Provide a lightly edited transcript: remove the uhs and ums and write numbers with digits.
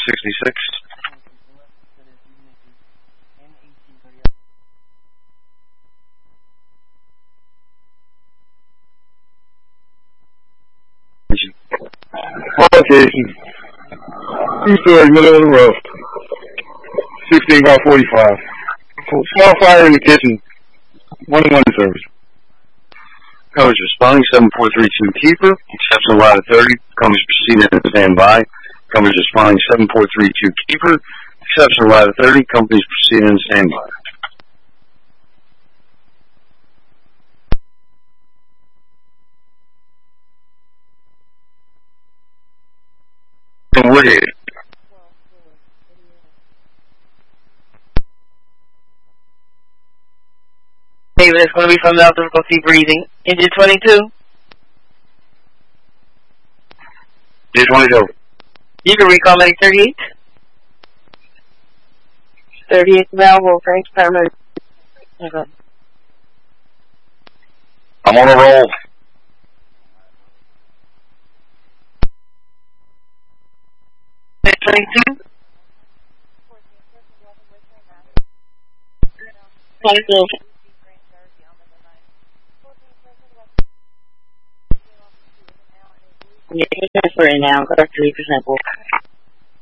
66. Location. 2 stories, middle of the road. 16 by 45. Small fire in the kitchen. 1-1 service. Companies responding, 7432 Keeper. Exception allowed at 30. Companies proceeding and stand by. Companies responding, 7432 Keeper. Exception allowed at 30. Companies proceeding and stand by. Woodhead. David, it's going to be from the difficulty breathing. Engine 22. Engine 22. You can recall medic 38. 38 available, thanks, paramedic. Okay. I'm on a roll. Medic 22. 22. Yeah, transfer it now. Go back to 3% book.